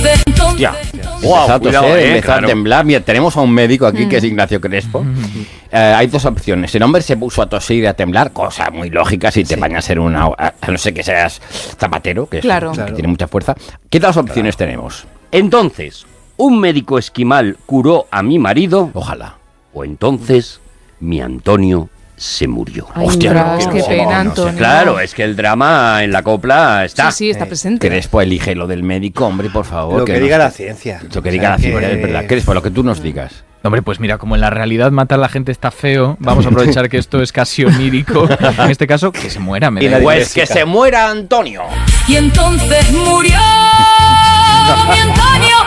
Hostia. Wow, Empezó a cuidado, toser, empezó claro. a temblar. Mira, tenemos a un médico aquí que es Ignacio Crespo. Hay dos opciones. El hombre se puso a toser y a temblar, cosa muy lógica si te bañas en una... A no ser que seas zapatero, que, Claro. que tiene mucha fuerza. ¿Qué otras opciones tenemos? Entonces, un médico esquimal curó a mi marido, Ojalá. o entonces mi Antonio se murió. Ay, Hostia, ostras, no, qué no, pena, no sé. Antonio. Claro, es que el drama en la copla está. Sí, está presente. Crespo, elige lo del médico, hombre, por favor. Lo que nos- diga la ciencia. Lo que diga la ciencia, es verdad. Crespo, lo que tú nos digas. Hombre, pues mira, como en la realidad matar a la gente está feo, vamos a aprovechar que esto es casi onírico. En este caso, que se muera. Me da igual. Pues que se muera Antonio. Y entonces murió mi Antonio.